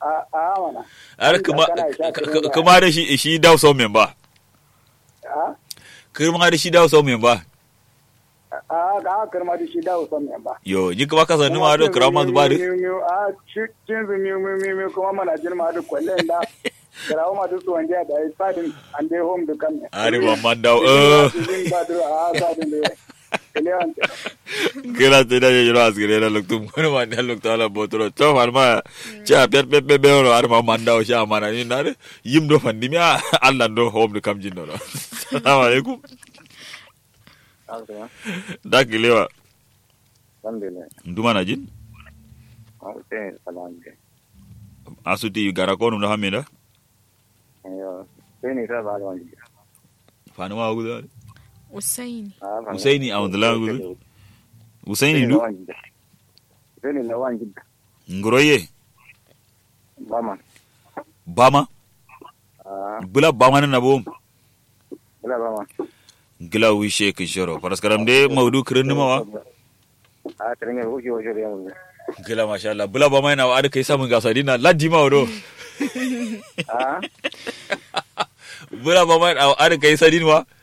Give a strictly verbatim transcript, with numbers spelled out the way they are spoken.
a a mana ar kuma kuma da shi shi dawo so men ba a kuma da shi dawo so men ba a ga kirma da shi dawo so men ba yo ji kuma ka sanu ma do krama zuba da a cin zu mi mi mi kuma mana jin ma da kwallen da karawo ma da su wanda da ai fadin an dai home da kan ari ma man dawo eh ba da a fadin da kira te da yo as gre na luk tum ko ma na luk tala botro to har ma cha per per per ro ar ma man dawo sha mana ni na yim do fandi mi Allah do home da kam jin do assalamu alaikum da kilewa alhamdulillah nduma na jin okay salam asuti gara ko no hamida yo seni ra ba wani fanu wa gudu Usaini. Usaini a wanda gudu Usaini du seni na wani nguroye bama bama ah bula bama na bom bula bama gila wishe kishoro paraskaram de maudu kirin ma wa a tringe wuce wuce ya mu gila masha Allah bula bama na wa kai samun gasadina laddi ma wado ah bula bama na wa kai sadin wa